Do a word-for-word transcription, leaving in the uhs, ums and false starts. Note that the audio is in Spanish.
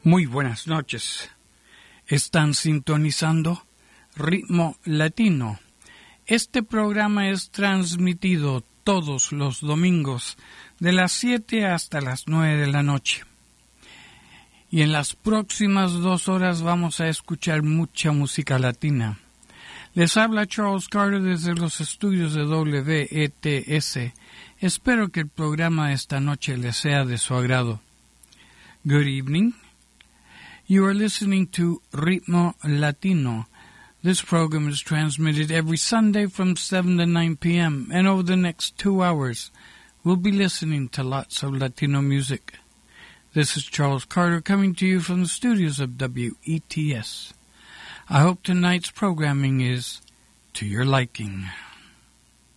Muy buenas noches. Están sintonizando Ritmo Latino. Este programa es transmitido todos los domingos de las siete hasta las nueve de la noche. Y en las próximas dos horas vamos a escuchar mucha música latina. Les habla Charles Carter desde los estudios de W E T S. Espero que el programa de esta noche les sea de su agrado. Good evening. You are listening to Ritmo Latino. This program is transmitted every Sunday from seven to nine p.m. and over the next two hours, we'll be listening to lots of Latino music. This is Charles Carter coming to you from the studios of W E T S. I hope tonight's programming is to your liking.